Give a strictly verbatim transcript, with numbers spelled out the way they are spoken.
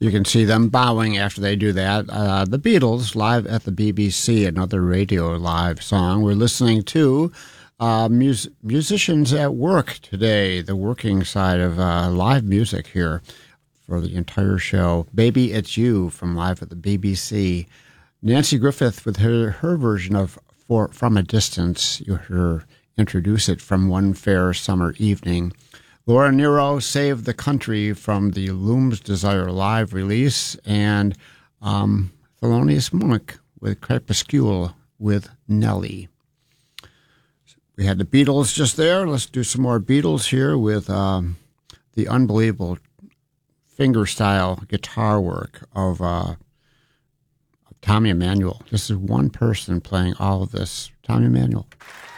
You can see them bowing after they do that. Uh, the Beatles, live at the B B C, another radio live song. We're listening to uh, mus- musicians at work today, the working side of uh, live music here for the entire show. Baby, It's You from Live at the B B C. Nancy Griffith with her, her version of For, From a Distance. You heard her introduce it from One Fair Summer Evening. Laura Nyro, Save the Country from the Looms Desire live release, and um, Thelonious Monk with Crepuscule with Nelly. We had the Beatles just there. Let's do some more Beatles here with um, the unbelievable finger-style guitar work of, uh, of Tommy Emmanuel. This is one person playing all of this. Tommy Emmanuel.